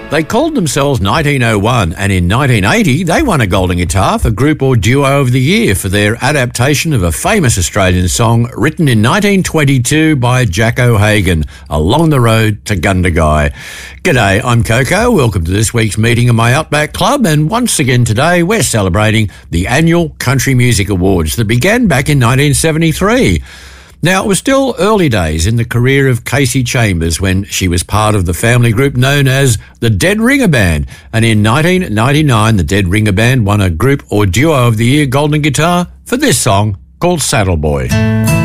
They called themselves 1901, and in 1980 they won a Golden Guitar for Group or Duo of the Year for their adaptation of a famous Australian song written in 1922 by Jack O'Hagan, Along the Road to Gundagai. G'day, I'm Coco. Welcome to this week's meeting of my Outback Club, and once again today we're celebrating the annual Country Music Awards that began back in 1973. Now, it was still early days in the career of Kasey Chambers when she was part of the family group known as the Dead Ringer Band, and in 1999 the Dead Ringer Band won a Group or Duo of the Year Golden Guitar for this song called Saddle Boy.